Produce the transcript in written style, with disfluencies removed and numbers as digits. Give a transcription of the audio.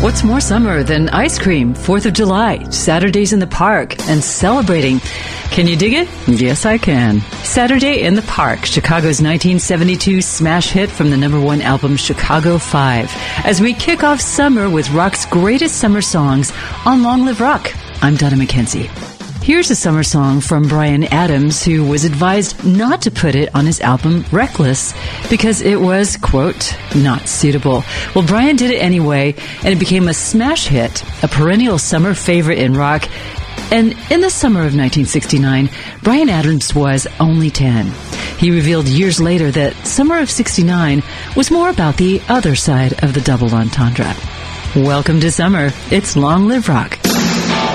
What's more summer than ice cream, 4th of July, Saturdays in the park, and celebrating? Can you dig it? Yes, I can. Saturday in the Park, Chicago's 1972 smash hit from the #1 album Chicago 5. As we kick off summer with rock's greatest summer songs on Long Live Rock. I'm Donna McKenzie. Here's a summer song from Bryan Adams, who was advised not to put it on his album Reckless because it was, quote, not suitable. Well, Bryan did it anyway, and it became a smash hit, a perennial summer favorite in rock. And in the summer of 1969, Bryan Adams was only 10. He revealed years later that summer of 69 was more about the other side of the double entendre. Welcome to summer. It's Long Live Rock.